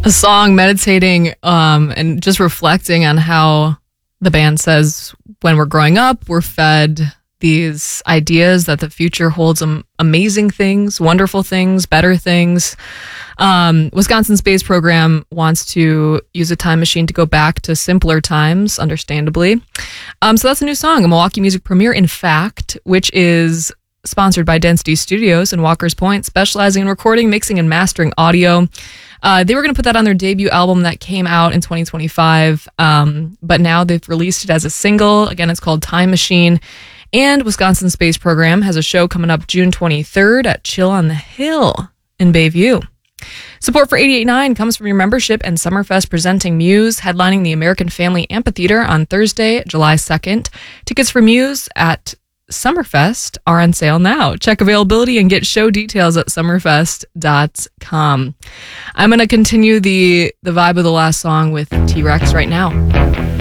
A song meditating and just reflecting on how the band says when we're growing up, we're fed these ideas that the future holds amazing things, wonderful things, better things. Wisconsin Space Program wants to use a time machine to go back to simpler times, understandably. So that's a new song, a Milwaukee music premiere, in fact, which is sponsored by Density Studios in Walker's Point, specializing in recording, mixing, and mastering audio. They were going to put that on their debut album that came out in 2025, but now they've released it as a single. Again, it's called Time Machine. And Wisconsin Space Program has a show coming up June 23rd at Chill on the Hill in Bayview. Support for 88.9 comes from your membership and Summerfest presenting Muse, headlining the American Family Amphitheater on Thursday, July 2nd. Tickets for Muse at Summerfest are on sale now. Check availability and get show details at summerfest.com. I'm going to continue the vibe of the last song with T-Rex right now.